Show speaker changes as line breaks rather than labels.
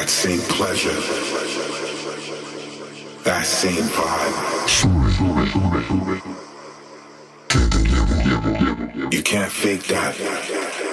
that same pleasure, that same vibe. You can't fake that.